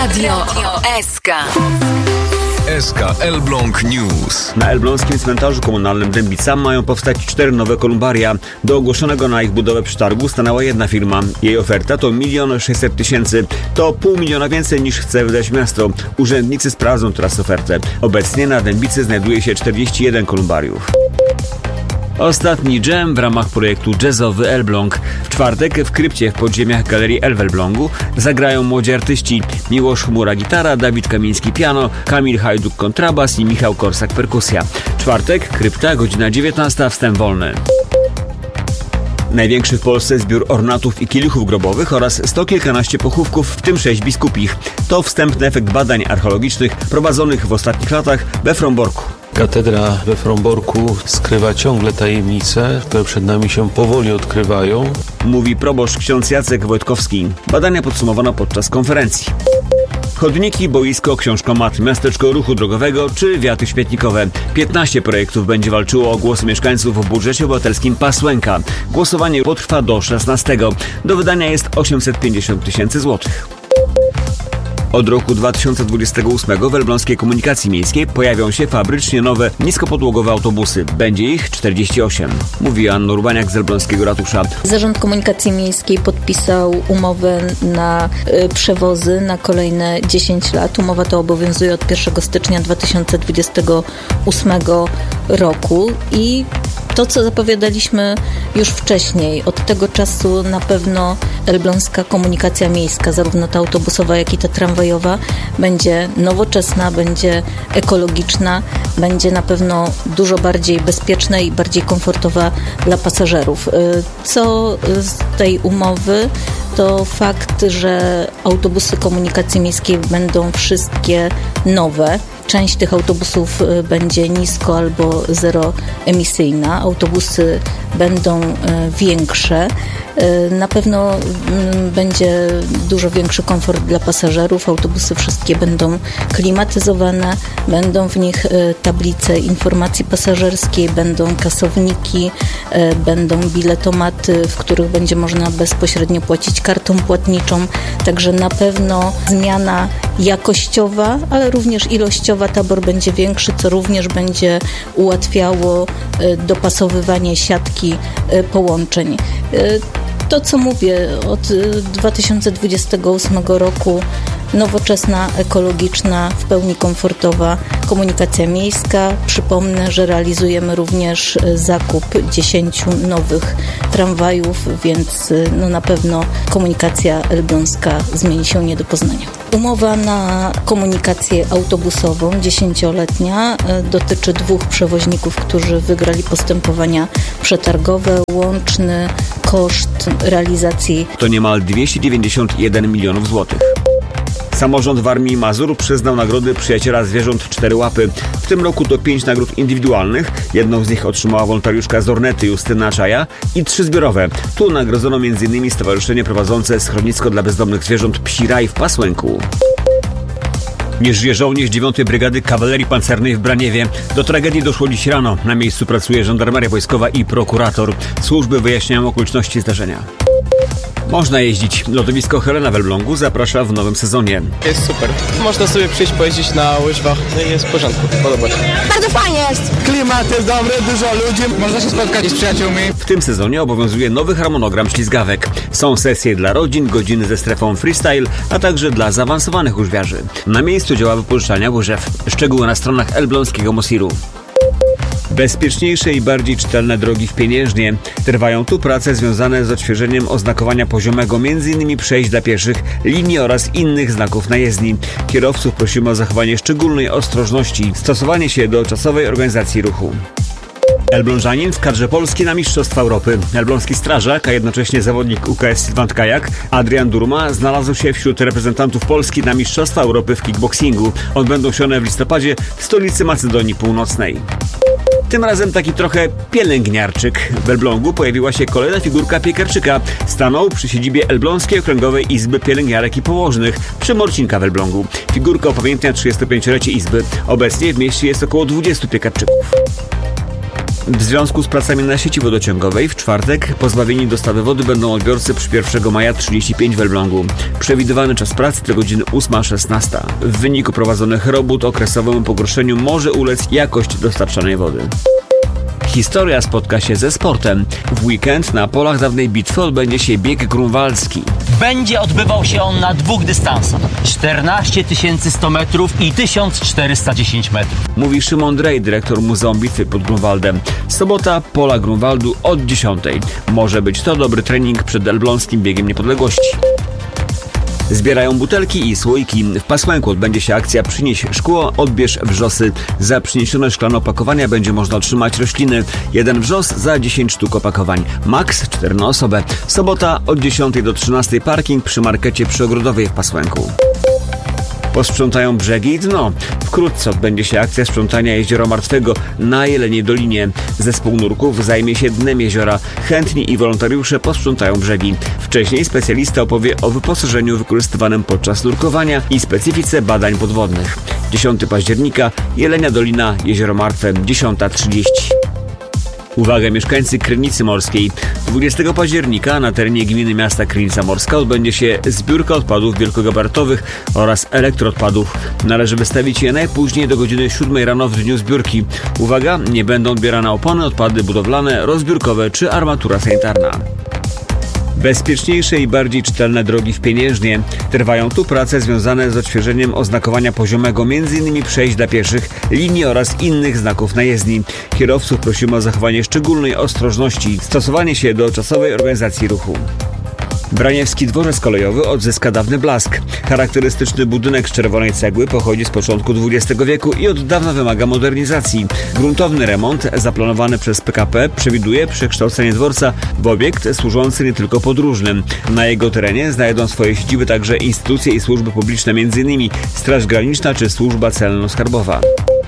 Radio SK. SK Elbląg News. Na elbląskim cmentarzu komunalnym Dębica mają powstać 4 nowe kolumbaria. Do ogłoszonego na ich budowę przetargu stanęła jedna firma. Jej oferta to 1 600 000. To 500 000 więcej niż chce wydać miasto. Urzędnicy sprawdzą teraz ofertę. Obecnie na Dębicy znajduje się 41 kolumbariów. Ostatni dżem w ramach projektu Jazzowy Elbląg. W czwartek w krypcie w podziemiach Galerii L w Elblągu zagrają młodzi artyści: Miłosz Chmura gitara, Dawid Kamiński piano, Kamil Hajduk kontrabas i Michał Korsak perkusja. Czwartek, krypta, godzina 19, wstęp wolny. Największy w Polsce zbiór ornatów i kielichów grobowych oraz 100 kilkanaście pochówków, w tym 6 biskupich. To wstępny efekt badań archeologicznych prowadzonych w ostatnich latach we Fromborku. Katedra we Fromborku skrywa ciągle tajemnice, które przed nami się powoli odkrywają. Mówi proboszcz ksiądz Jacek Wojtkowski. Badania podsumowano podczas konferencji. Chodniki, boisko, książkomat, miasteczko ruchu drogowego czy wiaty śmietnikowe. 15 projektów będzie walczyło o głosy mieszkańców w budżecie obywatelskim Pasłęka. Głosowanie potrwa do 16. Do wydania jest 850 000 złotych. Od roku 2028 w elbląskiej komunikacji miejskiej pojawią się fabrycznie nowe, niskopodłogowe autobusy. Będzie ich 48, mówi Anna Urbaniak z elbląskiego ratusza. Zarząd Komunikacji Miejskiej podpisał umowę na przewozy na kolejne 10 lat. Umowa ta obowiązuje od 1 stycznia 2028 roku i to, co zapowiadaliśmy już wcześniej, od tego czasu na pewno elbląska komunikacja miejska, zarówno ta autobusowa, jak i ta tramwajowa, będzie nowoczesna, będzie ekologiczna, będzie na pewno dużo bardziej bezpieczna i bardziej komfortowa dla pasażerów. Co z tej umowy? To fakt, że autobusy komunikacji miejskiej będą wszystkie nowe. Część tych autobusów będzie nisko albo zeroemisyjna. Autobusy będą większe. Na pewno będzie dużo większy komfort dla pasażerów. Autobusy wszystkie będą klimatyzowane, będą w nich tablice informacji pasażerskiej, będą kasowniki, będą biletomaty, w których będzie można bezpośrednio płacić kartą płatniczą. Także na pewno zmiana jakościowa, ale również ilościowa. Tabor będzie większy, co również będzie ułatwiało dopasowywanie siatki połączeń. To, co mówię, od 2028 roku nowoczesna, ekologiczna, w pełni komfortowa komunikacja miejska. Przypomnę, że realizujemy również zakup 10 nowych tramwajów, więc na pewno komunikacja elbląska zmieni się nie do poznania. Umowa na komunikację autobusową 10-letnia dotyczy 2 przewoźników, którzy wygrali postępowania przetargowe. Łączny koszt realizacji to niemal 291 milionów złotych. Samorząd Warmii i Mazur przyznał nagrody Przyjaciela Zwierząt 4 łapy. W tym roku to 5 nagród indywidualnych. Jedną z nich otrzymała wolontariuszka z Ornety Justyna Czaja i 3 zbiorowe. Tu nagrodzono m.in. stowarzyszenie prowadzące schronisko dla bezdomnych zwierząt Psi Raj w Pasłęku. Nie żyje żołnierz 9. Brygady Kawalerii Pancernej w Braniewie. Do tragedii doszło dziś rano. Na miejscu pracuje żandarmeria wojskowa i prokurator. Służby wyjaśniają okoliczności zdarzenia. Można jeździć. Lodowisko Helena w Elblągu zaprasza w nowym sezonie. Jest super. Można sobie przyjść, pojeździć na łyżwach. No i jest w porządku. Podoba się. Bardzo fajnie jest. Klimat jest dobry, dużo ludzi. Można się spotkać z przyjaciółmi. W tym sezonie obowiązuje nowy harmonogram ślizgawek. Są sesje dla rodzin, godziny ze strefą freestyle, a także dla zaawansowanych łyżwiarzy. Na miejscu działa wypożyczalnia łyżew. Szczegóły na stronach elbląskiego Mosiru. Bezpieczniejsze i bardziej czytelne drogi w Pieniężnie. Trwają tu prace związane z odświeżeniem oznakowania poziomego, m.in. przejść dla pieszych, linii oraz innych znaków na jezdni. Kierowców prosimy o zachowanie szczególnej ostrożności, stosowanie się do czasowej organizacji ruchu. Elblążanin w kadrze Polski na Mistrzostwa Europy. Elbląski strażak, a jednocześnie zawodnik UKS Silvant Kajak, Adrian Durma, znalazł się wśród reprezentantów Polski na Mistrzostwa Europy w kickboxingu. Odbędą się one w listopadzie w stolicy Macedonii Północnej. Tym razem taki trochę pielęgniarczyk. W Elblągu pojawiła się kolejna figurka piekarczyka. Stanął przy siedzibie Elbląskiej Okręgowej Izby Pielęgniarek i Położnych przy Morcinka w Elblągu. Figurka upamiętnia 35-lecie Izby. Obecnie w mieście jest około 20 piekarczyków. W związku z pracami na sieci wodociągowej w czwartek pozbawieni dostawy wody będą odbiorcy przy 1 maja 35 w Elblągu. Przewidywany czas pracy to godziny 8:16. W wyniku prowadzonych robót okresowemu pogorszeniu może ulec jakość dostarczanej wody. Historia spotka się ze sportem. W weekend na polach dawnej bitwy odbędzie się bieg grunwaldzki. Będzie odbywał się on na 2 dystansach. 14 100 metrów i 1410 metrów. Mówi Szymon Drej, dyrektor Muzeum Bitwy pod Grunwaldem. Sobota, pola Grunwaldu od 10:00. Może być to dobry trening przed elbląskim biegiem niepodległości. Zbierają butelki i słoiki. W Pasłęku odbędzie się akcja Przynieś szkło, odbierz wrzosy. Za przyniesione szklane opakowania będzie można otrzymać rośliny. 1 wrzos za 10 sztuk opakowań. Maks 4 na osobę. Sobota od 10:00 do 13:00 parking przy markecie przyogrodowej w Pasłęku. Posprzątają brzegi i dno. Wkrótce odbędzie się akcja sprzątania Jeziora Martwego na Jeleniej Dolinie. Zespół nurków zajmie się dnem jeziora. Chętni i wolontariusze posprzątają brzegi. Wcześniej specjalista opowie o wyposażeniu wykorzystywanym podczas nurkowania i specyfice badań podwodnych. 10 października, Jelenia Dolina, Jezioro Martwe, 10:30. Uwaga, mieszkańcy Krynicy Morskiej. 20 października na terenie gminy miasta Krynica Morska odbędzie się zbiórka odpadów wielkogabarytowych oraz elektroodpadów. Należy wystawić je najpóźniej do godziny 7 rano w dniu zbiórki. Uwaga, nie będą odbierane opony, odpady budowlane, rozbiórkowe czy armatura sanitarna. Bezpieczniejsze i bardziej czytelne drogi w Pieniężnie. Trwają tu prace związane z odświeżeniem oznakowania poziomego m.in. przejść dla pieszych, linii oraz innych znaków na jezdni. Kierowców prosimy o zachowanie szczególnej ostrożności, stosowanie się do czasowej organizacji ruchu. Braniewski dworzec kolejowy odzyska dawny blask. Charakterystyczny budynek z czerwonej cegły pochodzi z początku XX wieku i od dawna wymaga modernizacji. Gruntowny remont zaplanowany przez PKP przewiduje przekształcenie dworca w obiekt służący nie tylko podróżnym. Na jego terenie znajdą swoje siedziby także instytucje i służby publiczne, m.in. Straż Graniczna czy Służba Celno-Skarbowa.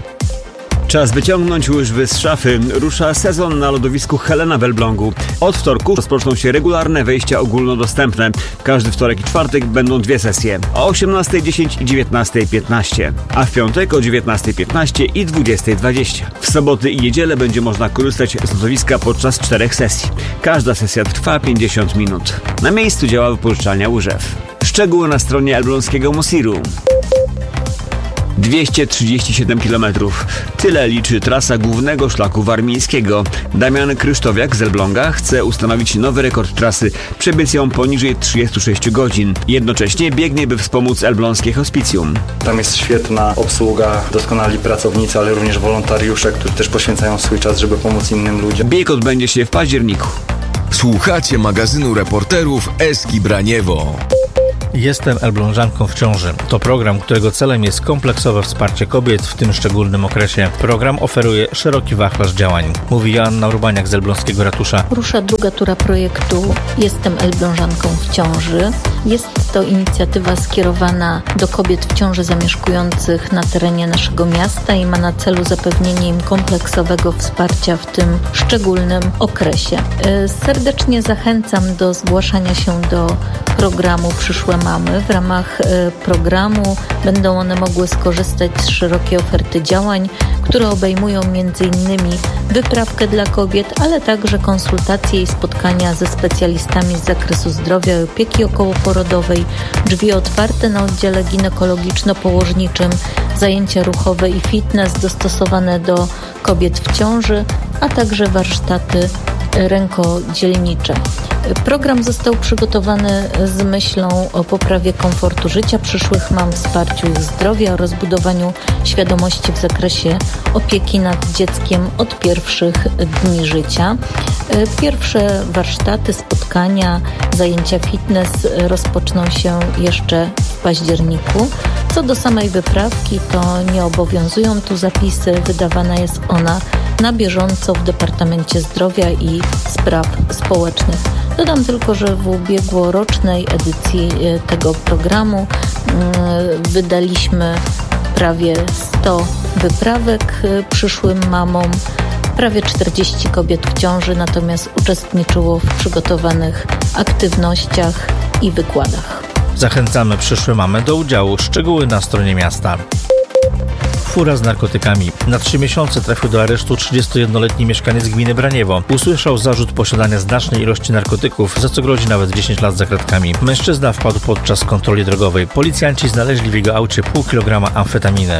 Czas wyciągnąć łyżwy z szafy. Rusza sezon na lodowisku Helena w Elblągu. Od wtorku rozpoczną się regularne wejścia ogólnodostępne. Każdy wtorek i czwartek będą 2 sesje. O 18:10 i 19:15. A w piątek o 19:15 i 20:20. W soboty i niedzielę będzie można korzystać z lodowiska podczas 4 sesji. Każda sesja trwa 50 minut. Na miejscu działa wypożyczalnia łyżew. Szczegóły na stronie elbląskiego Mosiru. 237 km. Tyle liczy trasa głównego szlaku warmińskiego. Damian Krysztowiak z Elbląga chce ustanowić nowy rekord trasy. Przebiec ją poniżej 36 godzin. Jednocześnie biegnie, by wspomóc elbląskie hospicjum. Tam jest świetna obsługa, doskonali pracownicy, ale również wolontariusze, którzy też poświęcają swój czas, żeby pomóc innym ludziom. Bieg odbędzie się w październiku. Słuchacie magazynu reporterów Eski Braniewo. Jestem Elblążanką w ciąży. To program, którego celem jest kompleksowe wsparcie kobiet w tym szczególnym okresie. Program oferuje szeroki wachlarz działań. Mówi Joanna Urbaniak z Elbląskiego Ratusza. Rusza druga tura projektu Jestem Elblążanką w ciąży. Jest to inicjatywa skierowana do kobiet w ciąży zamieszkujących na terenie naszego miasta i ma na celu zapewnienie im kompleksowego wsparcia w tym szczególnym okresie. Serdecznie zachęcam do zgłaszania się do programu Przyszłe Mamy. W ramach programu będą one mogły skorzystać z szerokiej oferty działań, które obejmują m.in. wyprawkę dla kobiet, ale także konsultacje i spotkania ze specjalistami z zakresu zdrowia i opieki okołoporodowej, drzwi otwarte na oddziale ginekologiczno-położniczym, zajęcia ruchowe i fitness dostosowane do kobiet w ciąży, a także warsztaty rękodzielnicze. Program został przygotowany z myślą o poprawie komfortu życia przyszłych mam, wsparciu ich zdrowia oraz budowaniu świadomości w zakresie opieki nad dzieckiem od pierwszych dni życia. Pierwsze warsztaty, spotkania, zajęcia fitness rozpoczną się jeszcze w październiku. Co do samej wyprawki, to nie obowiązują tu zapisy. Wydawana jest ona na bieżąco w Departamencie Zdrowia i Spraw Społecznych. Dodam tylko, że w ubiegłorocznej edycji tego programu wydaliśmy prawie 100 wyprawek przyszłym mamom. Prawie 40 kobiet w ciąży natomiast uczestniczyło w przygotowanych aktywnościach i wykładach. Zachęcamy przyszłe mamy do udziału. Szczegóły na stronie miasta. fura z narkotykami. Na 3 miesiące trafił do aresztu 31-letni mieszkaniec gminy Braniewo. Usłyszał zarzut posiadania znacznej ilości narkotyków, za co grozi nawet 10 lat za kratkami. Mężczyzna wpadł podczas kontroli drogowej. Policjanci znaleźli w jego aucie pół kilograma amfetaminy.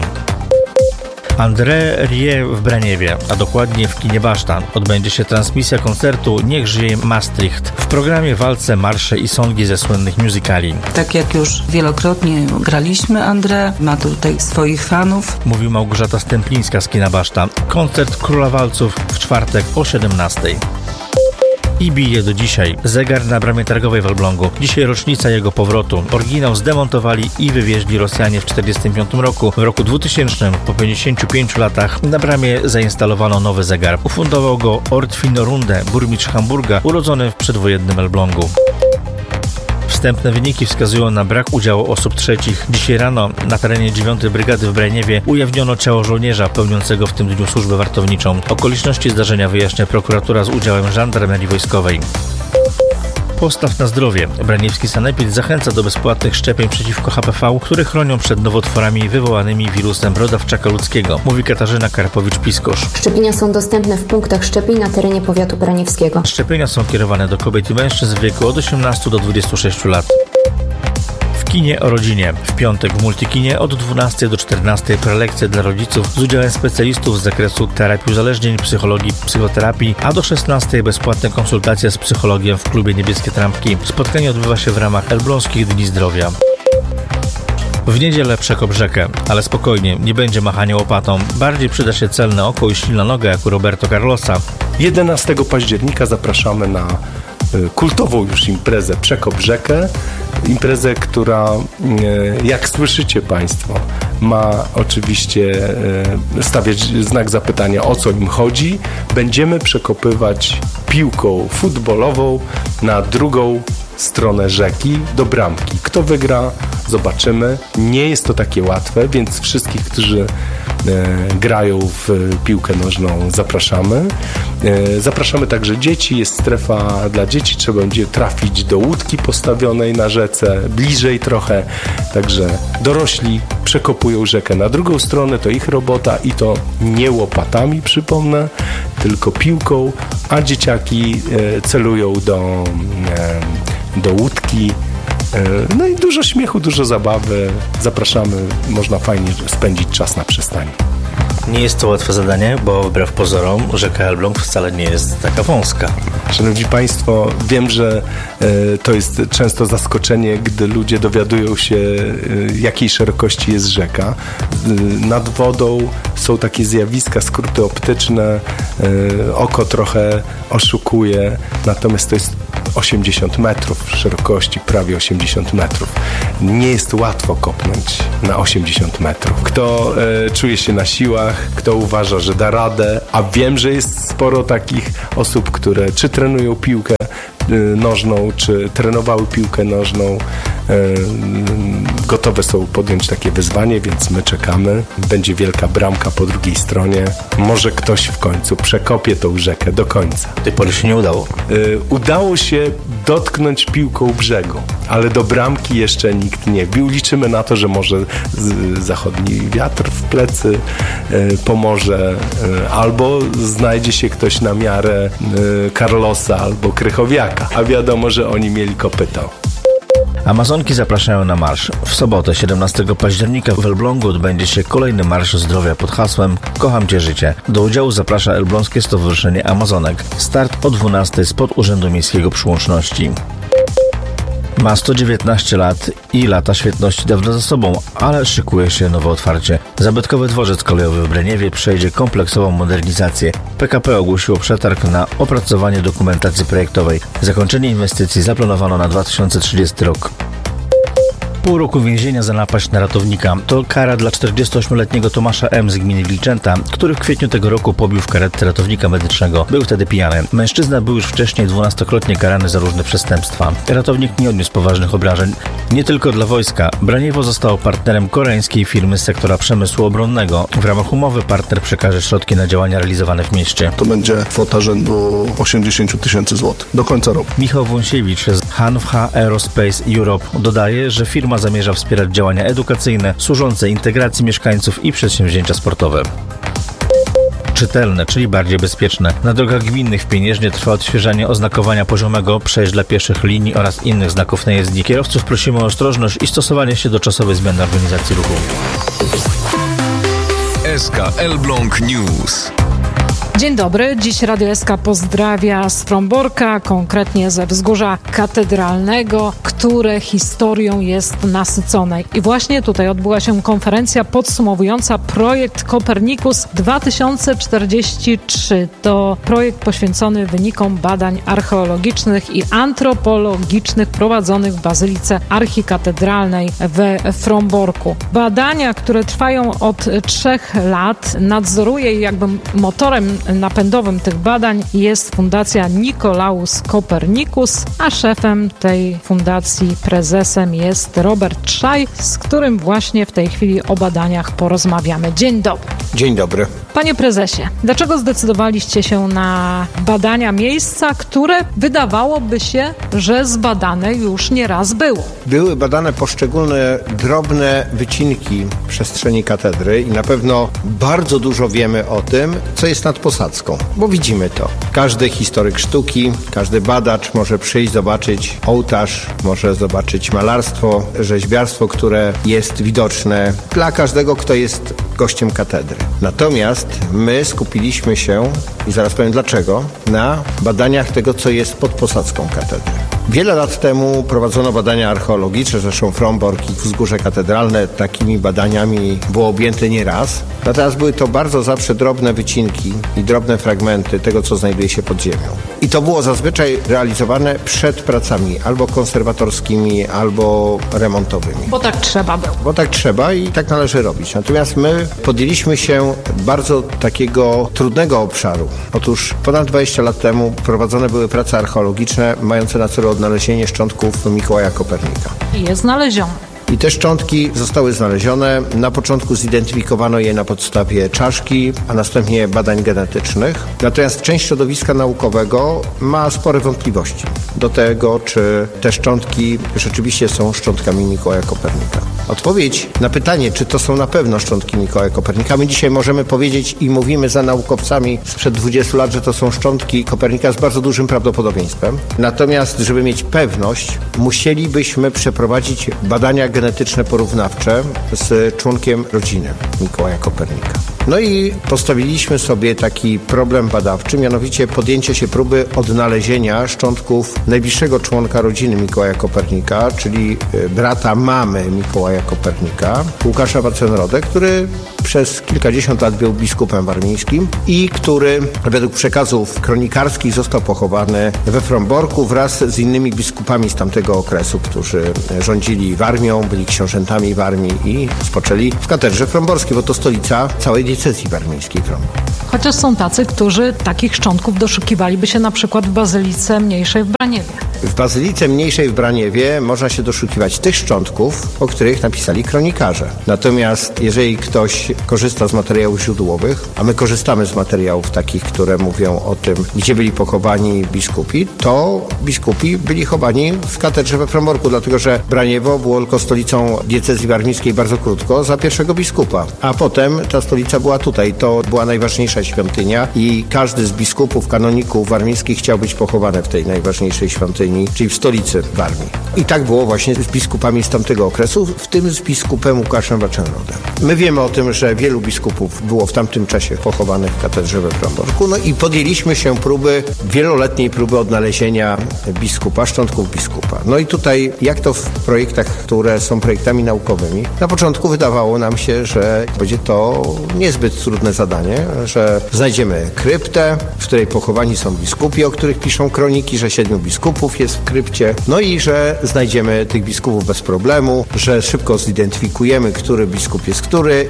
André Rieu w Braniewie, a dokładnie w kinie Baszta, odbędzie się transmisja koncertu Niech żyje Maastricht. W programie walce, marsze i songi ze słynnych musicali. Tak jak już wielokrotnie graliśmy, André ma tutaj swoich fanów. Mówi Małgorzata Stęplińska z kina Baszta. Koncert Króla Walców w czwartek o 17:00. I bije do dzisiaj. Zegar na bramie targowej w Elblągu. Dzisiaj rocznica jego powrotu. Oryginał zdemontowali i wywieźli Rosjanie w 1945 roku. W roku 2000, po 55 latach, na bramie zainstalowano nowy zegar. Ufundował go Ortwin Runde, burmistrz Hamburga, urodzony w przedwojennym Elblągu. Wstępne wyniki wskazują na brak udziału osób trzecich. Dzisiaj rano na terenie 9 Brygady w Braniewie ujawniono ciało żołnierza pełniącego w tym dniu służbę wartowniczą. Okoliczności zdarzenia wyjaśnia prokuratura z udziałem żandarmerii wojskowej. Postaw na zdrowie. Braniewski sanepid zachęca do bezpłatnych szczepień przeciwko HPV, które chronią przed nowotworami wywołanymi wirusem brodawczaka ludzkiego, mówi Katarzyna Karpowicz-Piskosz. Szczepienia są dostępne w punktach szczepień na terenie powiatu braniewskiego. Szczepienia są kierowane do kobiet i mężczyzn w wieku od 18 do 26 lat. W kinie o rodzinie. W piątek w Multikinie od 12 do 14 prelekcje dla rodziców z udziałem specjalistów z zakresu terapii uzależnień, psychologii, psychoterapii, a do 16 bezpłatne konsultacje z psychologiem w klubie Niebieskie Trampki. Spotkanie odbywa się w ramach Elbląskich Dni Zdrowia. W niedzielę przekop rzekę, ale spokojnie, nie będzie machania łopatą. Bardziej przyda się celne oko i silna noga, jak u Roberto Carlosa. 11 października zapraszamy na kultową już imprezę Przekop rzekę. Imprezę, która, jak słyszycie Państwo, ma oczywiście stawiać znak zapytania, o co im chodzi. Będziemy przekopywać piłką futbolową na drugą stronę rzeki do bramki. Kto wygra, zobaczymy. Nie jest to takie łatwe, więc wszystkich, którzy grają w piłkę nożną, zapraszamy. Zapraszamy także dzieci. Jest strefa dla dzieci. Trzeba będzie trafić do łódki postawionej na rzece, bliżej trochę. Także dorośli przekopują rzekę na drugą stronę. To ich robota i to nie łopatami, przypomnę, tylko piłką, a dzieciaki celują do łódki. No i dużo śmiechu, dużo zabawy. Zapraszamy, można fajnie spędzić czas na przystani. Nie jest to łatwe zadanie, bo wbrew pozorom rzeka Elbląg wcale nie jest taka wąska. Szanowni Państwo, wiem, że to jest często zaskoczenie, gdy ludzie dowiadują się, jakiej szerokości jest rzeka. Nad wodą są takie zjawiska, skróty optyczne, oko trochę oszukuje, natomiast to jest 80 metrów szerokości, prawie 80 metrów. Nie jest łatwo kopnąć na 80 metrów. Kto czuje się na siłach, kto uważa, że da radę, a wiem, że jest sporo takich osób, które czy trenują piłkę nożną, czy trenowały piłkę nożną, gotowe są podjąć takie wyzwanie, więc my czekamy. Będzie wielka bramka po drugiej stronie. Może ktoś w końcu przekopie tą rzekę do końca. Tej pory się nie udało? Udało się dotknąć piłką brzegu, ale do bramki jeszcze nikt nie wbił. Liczymy na to, że może zachodni wiatr w plecy pomoże, albo znajdzie się ktoś na miarę Carlosa albo Krychowiaka, a wiadomo, że oni mieli kopyto. Amazonki zapraszają na marsz. W sobotę 17 października w Elblągu odbędzie się kolejny Marsz Zdrowia pod hasłem Kocham Cię Życie. Do udziału zaprasza Elbląskie Stowarzyszenie Amazonek. Start o 12 spod Urzędu Miejskiego przy Łączności. Ma 119 lat i lata świetności dawno za sobą, ale szykuje się nowe otwarcie. Zabytkowy dworzec kolejowy w Braniewie przejdzie kompleksową modernizację. PKP ogłosiło przetarg na opracowanie dokumentacji projektowej. Zakończenie inwestycji zaplanowano na 2030 rok. Pół roku więzienia za napaść na ratownika. To kara dla 48-letniego Tomasza M. z gminy Wilczęta, który w kwietniu tego roku pobił w karetce ratownika medycznego. Był wtedy pijany. Mężczyzna był już wcześniej 12-krotnie karany za różne przestępstwa. Ratownik nie odniósł poważnych obrażeń. Nie tylko dla wojska. Braniewo zostało partnerem koreańskiej firmy z sektora przemysłu obronnego. W ramach umowy partner przekaże środki na działania realizowane w mieście. To będzie kwota rzędu 80 000 złotych do końca roku. Michał Wąsiewicz z Hanwha Aerospace Europe dodaje, że firma Guma zamierza wspierać działania edukacyjne służące integracji mieszkańców i przedsięwzięcia sportowe. Czytelne, czyli bardziej bezpieczne. Na drogach gminnych w Pieniężnie trwa odświeżanie oznakowania poziomego, przejść dla pieszych, linii oraz innych znaków na jezdni. Kierowców prosimy o ostrożność i stosowanie się do czasowej zmiany organizacji ruchu. SK Elbląg News. Dzień dobry, dziś Radio SK pozdrawia z Fromborka, konkretnie ze Wzgórza Katedralnego, które historią jest nasycone. I właśnie tutaj odbyła się konferencja podsumowująca projekt Kopernikus 2043. To projekt poświęcony wynikom badań archeologicznych i antropologicznych prowadzonych w Bazylice Archikatedralnej we Fromborku. Badania, które trwają od 3 lat, nadzoruje jakby motorem napędowym tych badań jest Fundacja Nikolaus Kopernikus, a szefem tej fundacji, prezesem jest Robert Szaj, z którym właśnie w tej chwili o badaniach porozmawiamy. Dzień dobry. Dzień dobry. Panie prezesie, dlaczego zdecydowaliście się na badania miejsca, które wydawałoby się, że zbadane już nieraz było? Były badane poszczególne drobne wycinki przestrzeni katedry i na pewno bardzo dużo wiemy o tym, co jest nad posadzką, bo widzimy to. Każdy historyk sztuki, każdy badacz może przyjść, zobaczyć ołtarz, może zobaczyć malarstwo, rzeźbiarstwo, które jest widoczne dla każdego, kto jest gościem katedry. Natomiast my skupiliśmy się, i zaraz powiem dlaczego, na badaniach tego, co jest pod posadzką katedry. Wiele lat temu prowadzono badania archeologiczne, zresztą Frombork i Wzgórze Katedralne takimi badaniami było objęte nieraz. Natomiast były to bardzo zawsze drobne wycinki i drobne fragmenty tego, co znajduje się pod ziemią. I to było zazwyczaj realizowane przed pracami albo konserwatorskimi, albo remontowymi. Bo tak trzeba było. Bo tak trzeba i tak należy robić. Natomiast my podjęliśmy się bardzo takiego trudnego obszaru. Otóż ponad 20 lat temu prowadzone były prace archeologiczne mające na celu odnalezienie szczątków Mikołaja Kopernika. I je znaleziono. I te szczątki zostały znalezione. Na początku zidentyfikowano je na podstawie czaszki, a następnie badań genetycznych. Natomiast część środowiska naukowego ma spore wątpliwości do tego, czy te szczątki rzeczywiście są szczątkami Mikołaja Kopernika. Odpowiedź na pytanie, czy to są na pewno szczątki Mikołaja Kopernika, my dzisiaj możemy powiedzieć i mówimy za naukowcami sprzed 20 lat, że to są szczątki Kopernika z bardzo dużym prawdopodobieństwem. Natomiast, żeby mieć pewność, musielibyśmy przeprowadzić badania genetyczne porównawcze z członkiem rodziny Mikołaja Kopernika. No i postawiliśmy sobie taki problem badawczy, mianowicie podjęcie się próby odnalezienia szczątków najbliższego członka rodziny Mikołaja Kopernika, czyli brata mamy Mikołaja Kopernika, Łukasza Waczenrodę, który przez kilkadziesiąt lat był biskupem warmińskim i który według przekazów kronikarskich został pochowany we Fromborku wraz z innymi biskupami z tamtego okresu, którzy rządzili Warmią, byli książętami Warmii i spoczęli w katedrze fromborskiej, bo to stolica całej diecezji warmińskiej Frombork. Chociaż są tacy, którzy takich szczątków doszukiwaliby się na przykład w Bazylice Mniejszej w Braniewie. W Bazylice Mniejszej w Braniewie można się doszukiwać tych szczątków, o których napisali kronikarze. Natomiast jeżeli ktoś korzysta z materiałów źródłowych, a my korzystamy z materiałów takich, które mówią o tym, gdzie byli pochowani biskupi, to biskupi byli chowani w katedrze we Fromborku, dlatego że Braniewo było tylko stolicą diecezji warmińskiej bardzo krótko za pierwszego biskupa, a potem ta stolica była tutaj. To była najważniejsza świątynia i każdy z biskupów, kanoników warmińskich chciał być pochowany w tej najważniejszej świątyni, czyli w stolicy Warmii. I tak było właśnie z biskupami z tamtego okresu, w tym z biskupem Łukaszem Waczenrodem. My wiemy o tym, że wielu biskupów było w tamtym czasie pochowanych w katedrze we Fromborku, no i podjęliśmy się wieloletniej próby odnalezienia biskupa, szczątków biskupa. No i tutaj, jak to w projektach, które są projektami naukowymi, na początku wydawało nam się, że będzie to niezbyt trudne zadanie, że znajdziemy kryptę, w której pochowani są biskupi, o których piszą kroniki, że 7 biskupów jest w krypcie, no i że znajdziemy tych biskupów bez problemu, że szybko zidentyfikujemy, który biskup jest który i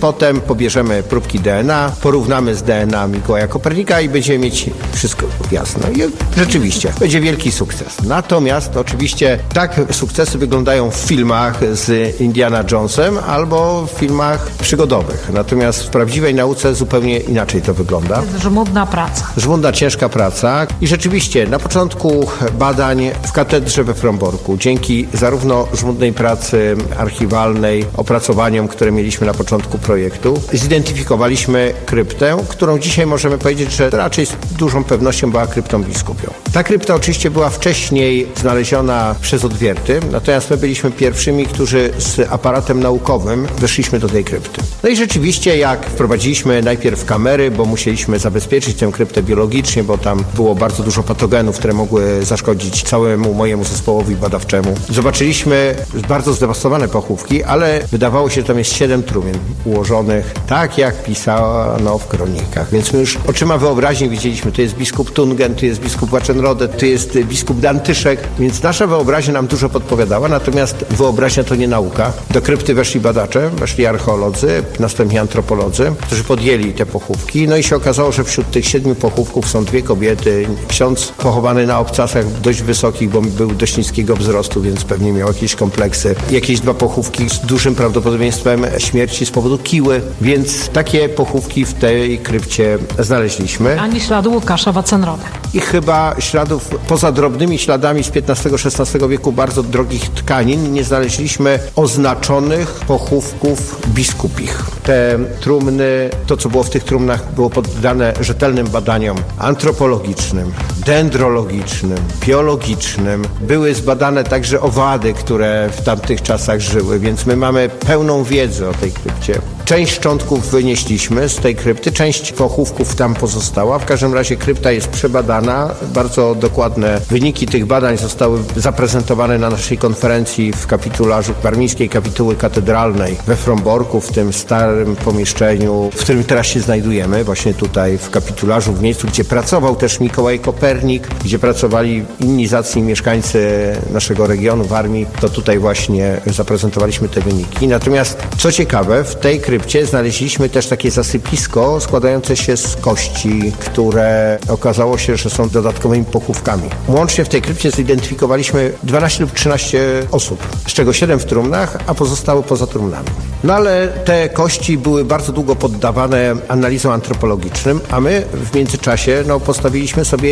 potem pobierzemy próbki DNA, porównamy z DNA Mikołaja Kopernika i będziemy mieć wszystko jasne. I rzeczywiście, będzie wielki sukces. Natomiast oczywiście tak sukcesy wyglądają w filmach z Indiana Jonesem albo w filmach przygodowych. Natomiast w prawdziwej nauce zupełnie inaczej to wygląda. Żmudna praca. Żmudna, ciężka praca i rzeczywiście na początku badań w katedrze we Fromborku, dzięki zarówno żmudnej pracy archiwalnej, opracowaniom, które mieliśmy na początku projektu, zidentyfikowaliśmy kryptę, którą dzisiaj możemy powiedzieć, że raczej z dużą pewnością była kryptą biskupią. Ta krypta oczywiście była wcześniej znaleziona przez odwierty, natomiast my byliśmy pierwszymi, którzy z aparatem naukowym weszliśmy do tej krypty. No i rzeczywiście jak wprowadziliśmy najpierw kamery, bo musieliśmy zabezpieczyć tę kryptę biologicznie, bo tam było bardzo dużo patogenów, które mogły zaszkodzić całemu mojemu zespołowi badawczemu. Zobaczyliśmy bardzo zdewastowane pochówki, ale wydawało się, że tam jest 7 trumien ułożonych tak, jak pisano w kronikach. Więc my już oczyma wyobraźni widzieliśmy, tu jest biskup Tungen, tu jest biskup Waczenrode, tu jest biskup Dantyszek, więc nasza wyobraźnia nam dużo podpowiadała, natomiast wyobraźnia to nie nauka. Do krypty weszli badacze, weszli archeolodzy, następnie antropolodzy, którzy podjęli te pochówki. No i się okazało, że wśród tych 7 pochówków są 2 kobiety. Ksiądz pochowany na obcasach dość wysokich, bo był dość niskiego wzrostu, więc pewnie miał jakieś kompleksy. Jakieś 2 pochówki z dużym prawdopodobieństwem śmierci z powodu kiły, więc takie pochówki w tej krypcie znaleźliśmy. Ani śladu Łukasza Waczenrode. I chyba śladów, poza drobnymi śladami z XV-XVI wieku bardzo drogich tkanin, nie znaleźliśmy oznaczonych pochówków biskupich. Te trumny, to co było w tych trumnach, było poddane rzetelnym badaniom antropologicznym, dendrologicznym, biologicznym. Były zbadane także owady, które w tamtych czasach żyły, więc my mamy pełną wiedzę o tej krypcie. Część szczątków wynieśliśmy z tej krypty, część pochówków tam pozostała. W każdym razie krypta jest przebadana. Bardzo dokładne wyniki tych badań zostały zaprezentowane na naszej konferencji w kapitularzu Warmińskiej Kapituły Katedralnej we Fromborku, w tym starym pomieszczeniu, w którym teraz się znajdujemy, właśnie tutaj w kapitularzu, w miejscu, gdzie pracował też Mikołaj Kopernik, gdzie pracowali inni zacni mieszkańcy naszego regionu Warmii, to tutaj właśnie zaprezentowaliśmy te wyniki. Natomiast co ciekawe, w tej krypcie znaleźliśmy też takie zasypisko składające się z kości, które okazało się, że są dodatkowymi pochówkami. Łącznie w tej krypcie zidentyfikowaliśmy 12 lub 13 osób, z czego 7 w trumnach, a pozostałe poza trumnami. No ale te kości były bardzo długo poddawane analizom antropologicznym, a my w międzyczasie postawiliśmy sobie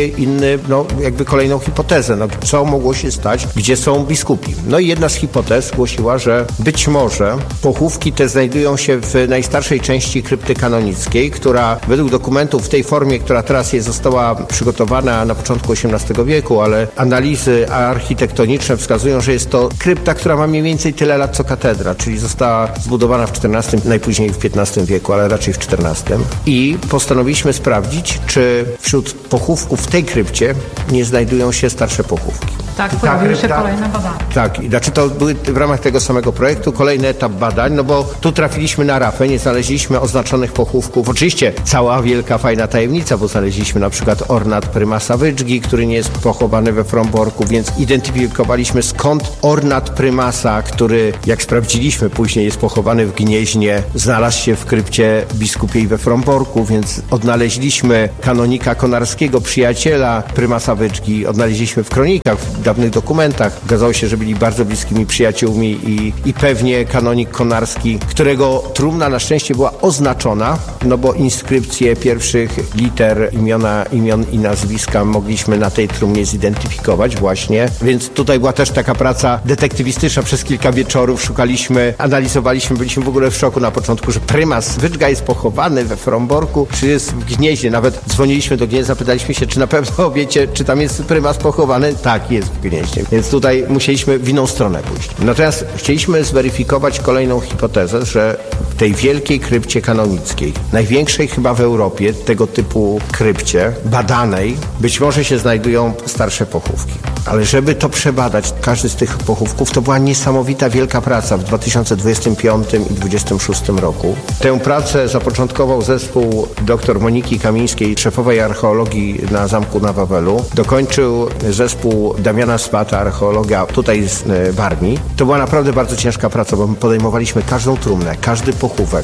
jakby kolejną hipotezę. Co mogło się stać, gdzie są biskupi? No i jedna z hipotez głosiła, że być może pochówki te znajdują się w najstarszej części krypty kanonickiej, która według dokumentów w tej formie, która teraz została przygotowana na początku XVIII wieku, ale analizy architektoniczne wskazują, że jest to krypta, która ma mniej więcej tyle lat co katedra, czyli została zbudowana w XIV, najpóźniej w XV wieku, ale raczej w XIV. I postanowiliśmy sprawdzić, czy wśród pochówków w tej krypcie nie znajdują się starsze pochówki. Tak, pojawiły się kolejne badania. Tak, znaczy to były w ramach tego samego projektu kolejny etap badań, bo tu trafiliśmy na rafę, nie znaleźliśmy oznaczonych pochówków. Oczywiście cała wielka, fajna tajemnica, bo znaleźliśmy na przykład ornat prymasa Wydżgi, który nie jest pochowany we Fromborku, więc identyfikowaliśmy skąd ornat prymasa, który jak sprawdziliśmy później jest pochowany w Gnieźnie, znalazł się w krypcie biskupiej we Fromborku, więc odnaleźliśmy kanonika konarskiego, przyjaciela prymasa Wydżgi, odnaleźliśmy w kronikach, w dawnych dokumentach. Okazało się, że byli bardzo bliskimi przyjaciółmi i pewnie kanonik konarski, którego trumna na szczęście była oznaczona, bo inskrypcje pierwszych liter imion i nazwiska mogliśmy na tej trumnie zidentyfikować właśnie, więc tutaj była też taka praca detektywistyczna. Przez kilka wieczorów szukaliśmy, analizowaliśmy, byliśmy w ogóle w szoku na początku, że prymas Wydżga jest pochowany we Fromborku, czy jest w Gnieźnie. Nawet dzwoniliśmy do Gniezna, zapytaliśmy się, czy na pewno wiecie, czy tam jest prymas pochowany. Tak, jest w Gnieźnie, więc tutaj musieliśmy w inną stronę pójść. Natomiast chcieliśmy zweryfikować kolejną hipotezę, że w tej wielkiej krypcie kanonickiej, największej chyba w Europie tego typu krypcie, badanej, być może się znajdują starsze pochówki. Ale żeby to przebadać, każdy z tych pochówków, to była niesamowita wielka praca w 2025 i 2026 roku. Tę pracę zapoczątkował zespół dr Moniki Kamińskiej, szefowej archeologii na zamku na Wawelu. Dokończył zespół Damiana Spata, archeologa tutaj z Warmii. To była naprawdę bardzo ciężka praca, bo my podejmowaliśmy każdą trumnę, każdy pochówek.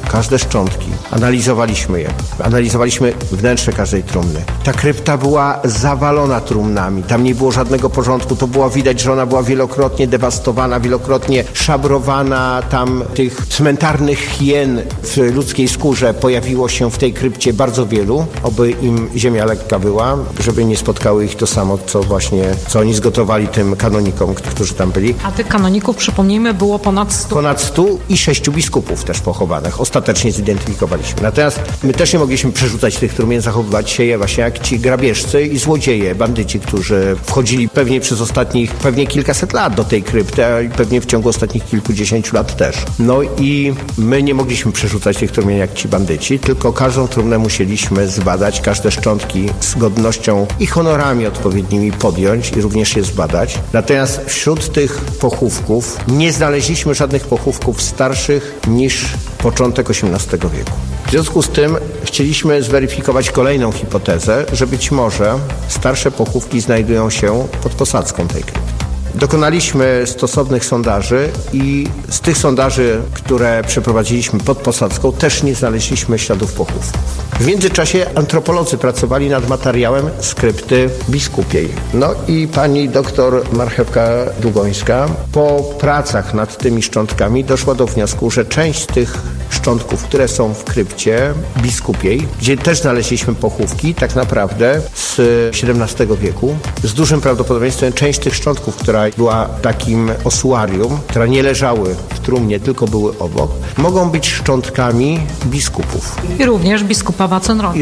każde szczątki. Analizowaliśmy je. Analizowaliśmy wnętrze każdej trumny. Ta krypta była zawalona trumnami. Tam nie było żadnego porządku. To było widać, że ona była wielokrotnie dewastowana, wielokrotnie szabrowana. Tam tych cmentarnych hien w ludzkiej skórze pojawiło się w tej krypcie bardzo wielu. Oby im ziemia lekka była, żeby nie spotkały ich to samo, co oni zgotowali tym kanonikom, którzy tam byli. A tych kanoników, przypomnijmy, było ponad 100. Ponad 100 i 6 biskupów też pochowanych. Ostatecznie zidentyfikowaliśmy. Natomiast my też nie mogliśmy przerzucać tych trumien, zachowywać się właśnie jak ci grabieżcy i złodzieje, bandyci, którzy wchodzili pewnie przez ostatnich, kilkaset lat do tej krypty, a pewnie w ciągu ostatnich kilkudziesięciu lat też. No i my nie mogliśmy przerzucać tych trumien jak ci bandyci, tylko każdą trumnę musieliśmy zbadać, każde szczątki z godnością i honorami odpowiednimi podjąć i również je zbadać. Natomiast wśród tych pochówków nie znaleźliśmy żadnych pochówków starszych niż początek XVIII wieku. W związku z tym chcieliśmy zweryfikować kolejną hipotezę, że być może starsze pochówki znajdują się pod posadzką tej krypty. Dokonaliśmy stosownych sondaży i z tych sondaży, które przeprowadziliśmy pod posadzką, też nie znaleźliśmy śladów pochówków. W międzyczasie antropolodzy pracowali nad materiałem z krypty biskupiej. No i pani doktor Marchewka Długońska po pracach nad tymi szczątkami doszła do wniosku, że część z tych szczątków, które są w krypcie biskupiej, gdzie też znaleźliśmy pochówki, tak naprawdę z XVII wieku, z dużym prawdopodobieństwem część tych szczątków, która była takim osuarium, które nie leżały w trumnie, tylko były obok, mogą być szczątkami biskupów. I również biskupa Wacenrodę.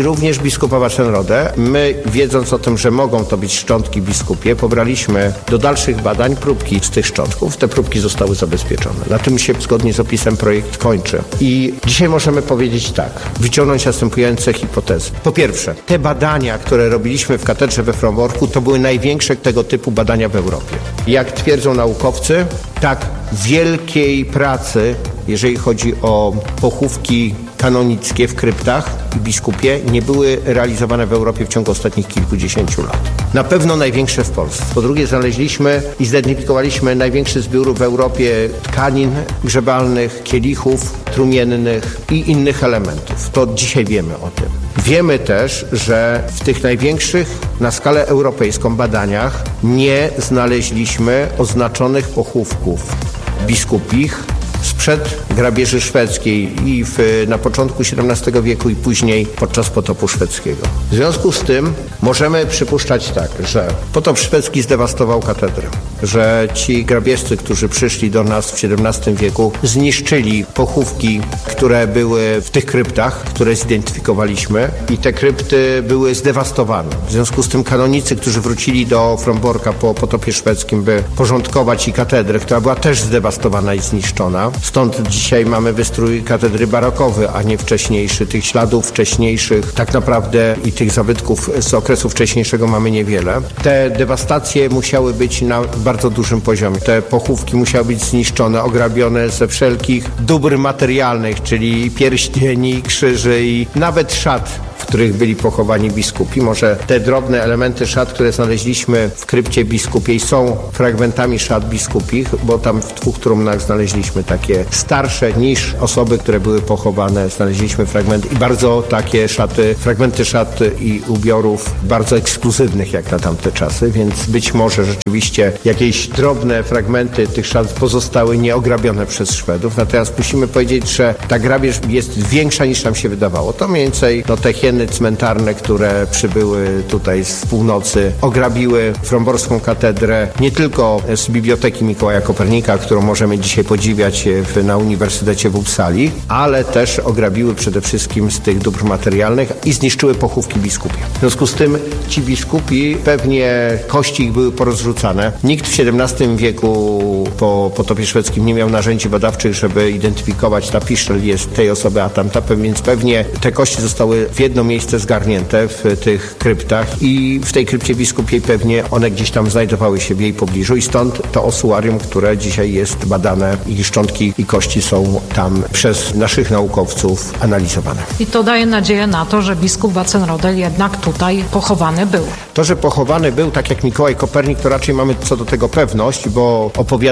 My, wiedząc o tym, że mogą to być szczątki biskupie, pobraliśmy do dalszych badań próbki z tych szczątków. Te próbki zostały zabezpieczone. Na tym się zgodnie z opisem projekt kończy. I dzisiaj możemy powiedzieć tak, wyciągnąć następujące hipotezy. Po pierwsze, te badania, które robiliśmy w katedrze we Fromborku, to były największe tego typu badania w Europie. Jak twierdzą naukowcy, tak wielkiej pracy, jeżeli chodzi o pochówki kanonickie w kryptach i biskupie, nie były realizowane w Europie w ciągu ostatnich kilkudziesięciu lat. Na pewno największe w Polsce. Po drugie, znaleźliśmy i zidentyfikowaliśmy największy zbiór w Europie tkanin grzebalnych, kielichów trumiennych i innych elementów. To dzisiaj wiemy o tym. Wiemy też, że w tych największych na skalę europejską badaniach nie znaleźliśmy oznaczonych pochówków biskupich sprzed grabieży szwedzkiej i na początku XVII wieku i później podczas potopu szwedzkiego. W związku z tym możemy przypuszczać tak, że potop szwedzki zdewastował katedrę, że ci grabieżcy, którzy przyszli do nas w XVII wieku, zniszczyli pochówki, które były w tych kryptach, które zidentyfikowaliśmy i te krypty były zdewastowane. W związku z tym kanonicy, którzy wrócili do Fromborka po potopie szwedzkim, by porządkować i katedrę, która była też zdewastowana i zniszczona. Stąd dzisiaj mamy wystrój katedry barokowy, a nie wcześniejszy. Tych śladów wcześniejszych tak naprawdę i tych zabytków z okresu wcześniejszego mamy niewiele. Te dewastacje musiały być na bardzo dużym poziomie. Te pochówki musiały być zniszczone, ograbione ze wszelkich dóbr materialnych, czyli pierścieni, krzyży i nawet szat, w których byli pochowani biskupi. Może te drobne elementy szat, które znaleźliśmy w krypcie biskupiej, są fragmentami szat biskupich, bo tam w 2 trumnach znaleźliśmy takie starsze niż osoby, które były pochowane. Znaleźliśmy fragmenty i bardzo takie szaty, fragmenty szat i ubiorów bardzo ekskluzywnych jak na tamte czasy, więc być może rzeczywiście jakieś drobne fragmenty tych szat pozostały nieograbione przez Szwedów. Natomiast musimy powiedzieć, że ta grabież jest większa niż nam się wydawało. To mniej więcej te hieny cmentarne, które przybyły tutaj z północy, ograbiły fromborską katedrę nie tylko z Biblioteki Mikołaja Kopernika, którą możemy dzisiaj podziwiać na Uniwersytecie w Uppsali, ale też ograbiły przede wszystkim z tych dóbr materialnych i zniszczyły pochówki biskupie. W związku z tym ci biskupi, pewnie kości ich były porozrzucane. Nikt w XVII wieku po potopie szwedzkim nie miał narzędzi badawczych, żeby identyfikować, ta piszczel jest tej osoby, a tamta, więc pewnie te kości zostały w jedno miejsce zgarnięte w tych kryptach i w tej krypcie biskupiej pewnie one gdzieś tam znajdowały się w jej pobliżu i stąd to osuarium, które dzisiaj jest badane i szczątki i kości są tam przez naszych naukowców analizowane. I to daje nadzieję na to, że biskup Wacenrodel jednak tutaj pochowany był. To, że pochowany był tak jak Mikołaj Kopernik, to raczej mamy co do tego pewność, bo opowiada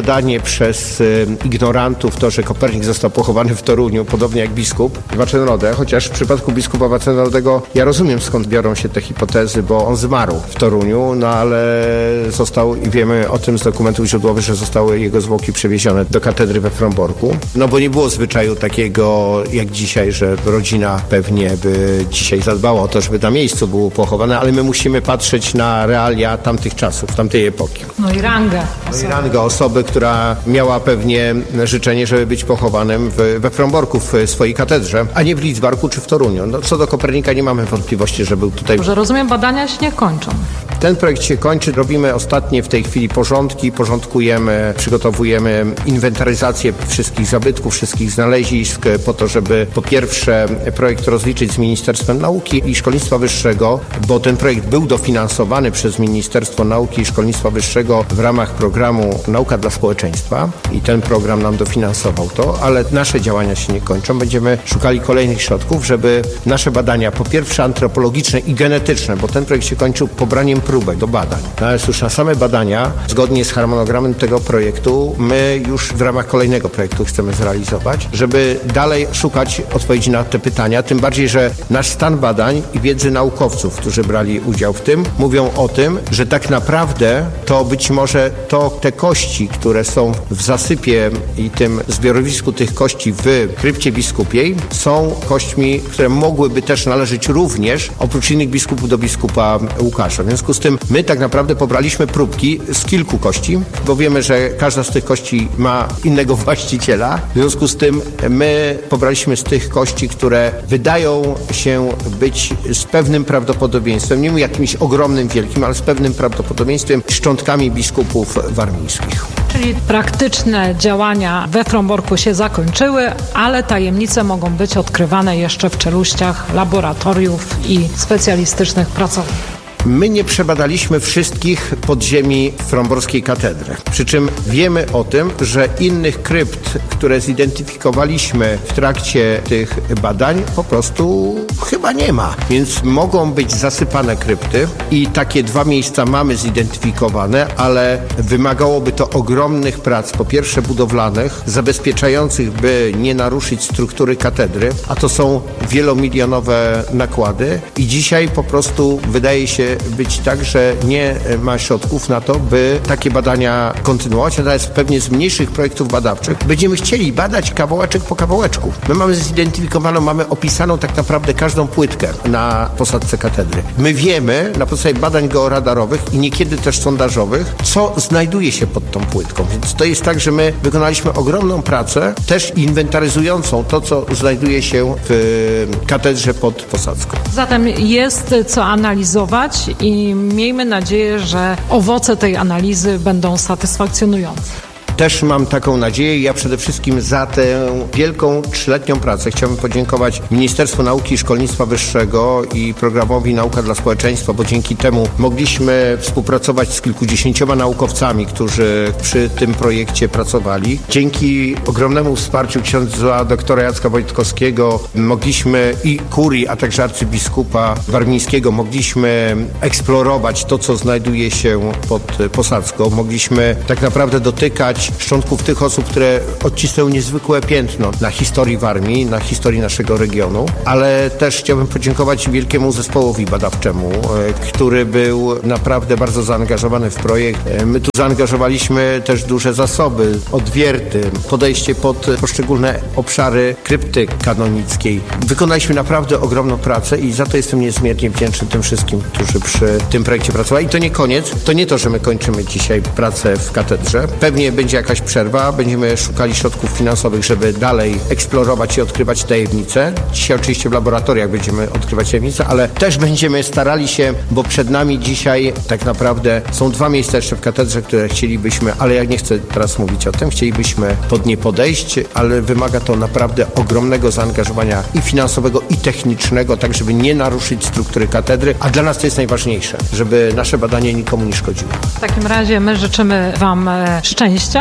opowiadanie przez ignorantów to, że Kopernik został pochowany w Toruniu, podobnie jak biskup Wacenrodę, chociaż w przypadku biskupa Wacenrodego ja rozumiem, skąd biorą się te hipotezy, bo on zmarł w Toruniu, no ale został, i wiemy o tym z dokumentów źródłowych, że zostały jego zwłoki przewiezione do katedry we Fromborku, no bo nie było zwyczaju takiego jak dzisiaj, że rodzina pewnie by dzisiaj zadbała o to, żeby na miejscu było pochowane, ale my musimy patrzeć na realia tamtych czasów, tamtej epoki. No i rangę. Rangę osoby, która miała pewnie życzenie, żeby być pochowanym we Fromborku, w swojej katedrze, a nie w Lidzbarku czy w Toruniu. No, co do Kopernika nie mamy wątpliwości, że był tutaj. Że rozumiem, badania się nie kończą. Ten projekt się kończy, robimy ostatnie w tej chwili porządki, porządkujemy, przygotowujemy inwentaryzację wszystkich zabytków, wszystkich znalezisk po to, żeby po pierwsze projekt rozliczyć z Ministerstwem Nauki i Szkolnictwa Wyższego, bo ten projekt był dofinansowany przez Ministerstwo Nauki i Szkolnictwa Wyższego w ramach programu Nauka dla Społeczeństwa i ten program nam dofinansował to, ale nasze działania się nie kończą. Będziemy szukali kolejnych środków, żeby nasze badania, po pierwsze antropologiczne i genetyczne, bo ten projekt się kończył pobraniem próbek do badań. Natomiast już na same badania, zgodnie z harmonogramem tego projektu, my już w ramach kolejnego projektu chcemy zrealizować, żeby dalej szukać odpowiedzi na te pytania, tym bardziej, że nasz stan badań i wiedzy naukowców, którzy brali udział w tym, mówią o tym, że tak naprawdę to być może te kości, które są w zasypie i tym zbiorowisku tych kości w krypcie biskupiej, są kośćmi, które mogłyby też należeć również, oprócz innych biskupów, do biskupa Łukasza. W związku z tym my tak naprawdę pobraliśmy próbki z kilku kości, bo wiemy, że każda z tych kości ma innego właściciela. W związku z tym my pobraliśmy z tych kości, które wydają się być z pewnym prawdopodobieństwem, nie mówię jakimś ogromnym, wielkim, ale z pewnym prawdopodobieństwem szczątkami biskupów warmińskich. Czyli praktyczne działania we Fromborku się zakończyły, ale tajemnice mogą być odkrywane jeszcze w czeluściach laboratoriów i specjalistycznych pracowni. My nie przebadaliśmy wszystkich podziemi fromborskiej katedry. Przy czym wiemy o tym, że innych krypt, które zidentyfikowaliśmy w trakcie tych badań, po prostu chyba nie ma. Więc mogą być zasypane krypty i takie 2 miejsca mamy zidentyfikowane, ale wymagałoby to ogromnych prac, po pierwsze budowlanych, zabezpieczających, by nie naruszyć struktury katedry, a to są wielomilionowe nakłady i dzisiaj po prostu wydaje się być tak, że nie ma środków na to, by takie badania kontynuować, natomiast pewnie z mniejszych projektów badawczych będziemy chcieli badać kawałeczek po kawałeczku. My mamy zidentyfikowaną, mamy opisaną tak naprawdę każdą płytkę na posadzce katedry. My wiemy na podstawie badań georadarowych i niekiedy też sondażowych, co znajduje się pod tą płytką. Więc to jest tak, że my wykonaliśmy ogromną pracę, też inwentaryzującą to, co znajduje się w katedrze pod posadzką. Zatem jest co analizować i miejmy nadzieję, że owoce tej analizy będą satysfakcjonujące. Też mam taką nadzieję. Ja przede wszystkim za tę wielką 3-letnią pracę chciałbym podziękować Ministerstwu Nauki i Szkolnictwa Wyższego i programowi Nauka dla Społeczeństwa, bo dzięki temu mogliśmy współpracować z kilkudziesięcioma naukowcami, którzy przy tym projekcie pracowali. Dzięki ogromnemu wsparciu księdza doktora Jacka Wojtkowskiego mogliśmy i kurii, a także arcybiskupa warmińskiego mogliśmy eksplorować to, co znajduje się pod posadzką. Mogliśmy tak naprawdę dotykać szczątków tych osób, które odcisnęły niezwykłe piętno na historii Warmii, na historii naszego regionu, ale też chciałbym podziękować wielkiemu zespołowi badawczemu, który był naprawdę bardzo zaangażowany w projekt. My tu zaangażowaliśmy też duże zasoby, odwierty, podejście pod poszczególne obszary krypty kanonickiej. Wykonaliśmy naprawdę ogromną pracę i za to jestem niezmiernie wdzięczny tym wszystkim, którzy przy tym projekcie pracowali. I to nie koniec, to nie to, że my kończymy dzisiaj pracę w katedrze. Pewnie będzie jakaś przerwa, będziemy szukali środków finansowych, żeby dalej eksplorować i odkrywać tajemnice. Dzisiaj oczywiście w laboratoriach będziemy odkrywać tajemnice, ale też będziemy starali się, bo przed nami dzisiaj tak naprawdę są 2 miejsca jeszcze w katedrze, które chcielibyśmy, ale ja nie chcę teraz mówić o tym, chcielibyśmy pod nie podejść, ale wymaga to naprawdę ogromnego zaangażowania i finansowego, i technicznego, tak żeby nie naruszyć struktury katedry, a dla nas to jest najważniejsze, żeby nasze badanie nikomu nie szkodziło. W takim razie my życzymy Wam szczęścia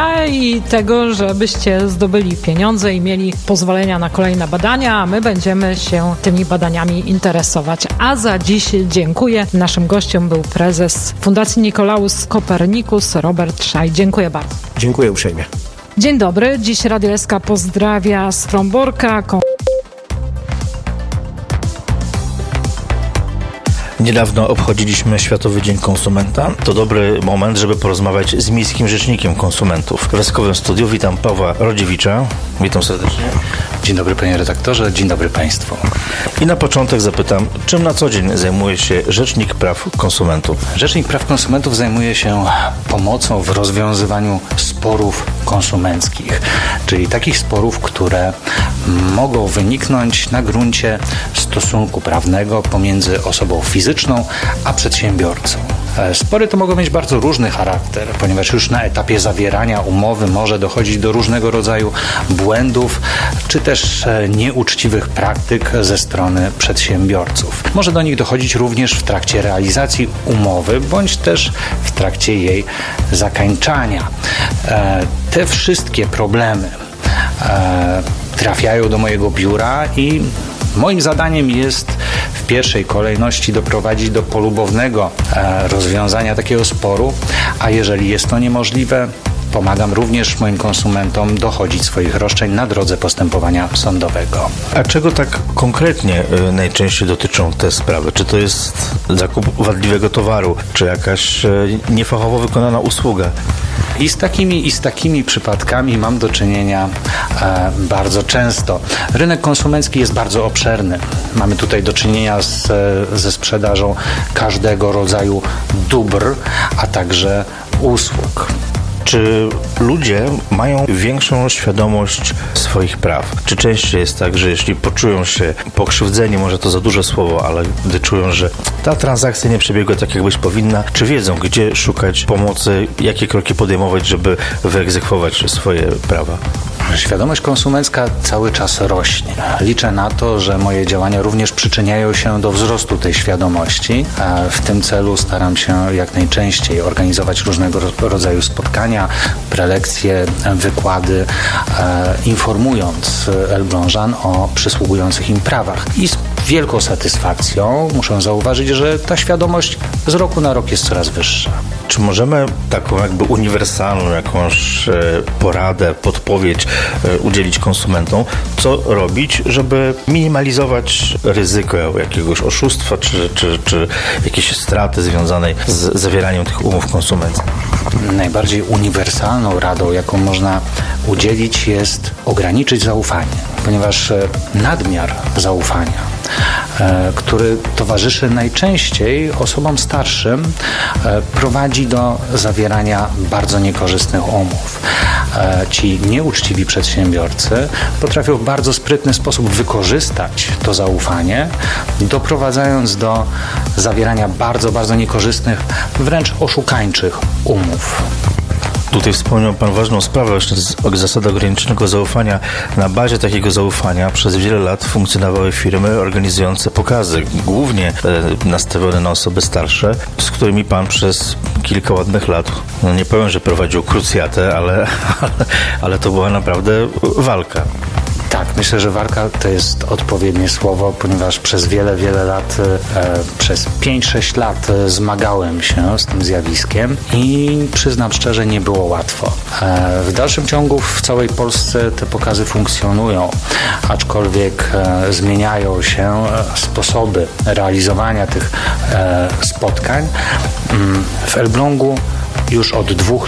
badania i tego, żebyście zdobyli pieniądze i mieli pozwolenia na kolejne badania, a my będziemy się tymi badaniami interesować. A za dziś dziękuję. Naszym gościem był prezes Fundacji Nicolaus Copernicus Robert Szaj. Dziękuję bardzo. Dziękuję uprzejmie. Dzień dobry. Dziś Radio SK pozdrawia z Fromborka. Niedawno obchodziliśmy Światowy Dzień Konsumenta. To dobry moment, żeby porozmawiać z Miejskim Rzecznikiem Konsumentów. W Weskowym Studiu witam Pawła Rodziewicza. Witam serdecznie. Dzień dobry panie redaktorze, dzień dobry państwu. I na początek zapytam, czym na co dzień zajmuje się Rzecznik Praw Konsumentów? Rzecznik Praw Konsumentów zajmuje się pomocą w rozwiązywaniu sporów konsumenckich, czyli takich sporów, które mogą wyniknąć na gruncie stosunku prawnego pomiędzy osobą fizyczną a przedsiębiorcą. Spory to mogą mieć bardzo różny charakter, ponieważ już na etapie zawierania umowy może dochodzić do różnego rodzaju błędów, czy też nieuczciwych praktyk ze strony przedsiębiorców. Może do nich dochodzić również w trakcie realizacji umowy, bądź też w trakcie jej zakończania. Te wszystkie problemy trafiają do mojego biura i moim zadaniem jest w pierwszej kolejności doprowadzić do polubownego rozwiązania takiego sporu, a jeżeli jest to niemożliwe, pomagam również moim konsumentom dochodzić swoich roszczeń na drodze postępowania sądowego. A czego tak konkretnie najczęściej dotyczą te sprawy? Czy to jest zakup wadliwego towaru, czy jakaś niefachowo wykonana usługa? I z takimi przypadkami mam do czynienia bardzo często. Rynek konsumencki jest bardzo obszerny. Mamy tutaj do czynienia ze sprzedażą każdego rodzaju dóbr, a także usług. Czy ludzie mają większą świadomość swoich praw? Czy częściej jest tak, że jeśli poczują się pokrzywdzeni, może to za duże słowo, ale gdy czują, że ta transakcja nie przebiegła tak, jak być powinna, czy wiedzą, gdzie szukać pomocy, jakie kroki podejmować, żeby wyegzekwować swoje prawa? Świadomość konsumencka cały czas rośnie. Liczę na to, że moje działania również przyczyniają się do wzrostu tej świadomości. W tym celu staram się jak najczęściej organizować różnego rodzaju spotkania, prelekcje, wykłady, informując Elblążan o przysługujących im prawach. I z wielką satysfakcją muszę zauważyć, że ta świadomość z roku na rok jest coraz wyższa. Czy możemy taką jakby uniwersalną jakąś poradę, podpowiedź udzielić konsumentom, co robić, żeby minimalizować ryzyko jakiegoś oszustwa czy jakiejś straty związanej z zawieraniem tych umów konsumenckich? Najbardziej uniwersalną radą, jaką można udzielić, jest ograniczyć zaufanie, ponieważ nadmiar zaufania, który towarzyszy najczęściej osobom starszym, prowadzi do zawierania bardzo niekorzystnych umów. Ci nieuczciwi przedsiębiorcy potrafią w bardzo sprytny sposób wykorzystać to zaufanie, doprowadzając do zawierania bardzo, bardzo niekorzystnych, wręcz oszukańczych umów. Tutaj wspomniał Pan ważną sprawę właśnie zasady ograniczonego zaufania. Na bazie takiego zaufania przez wiele lat funkcjonowały firmy organizujące pokazy, głównie nastawione na osoby starsze, z którymi Pan przez kilka ładnych lat, no nie powiem, że prowadził krucjatę, ale to była naprawdę walka. Tak, myślę, że walka to jest odpowiednie słowo, ponieważ przez wiele, wiele lat, przez 5-6 lat zmagałem się z tym zjawiskiem i przyznam szczerze, nie było łatwo. W dalszym ciągu w całej Polsce te pokazy funkcjonują, aczkolwiek zmieniają się sposoby realizowania tych spotkań. W Elblągu już od 2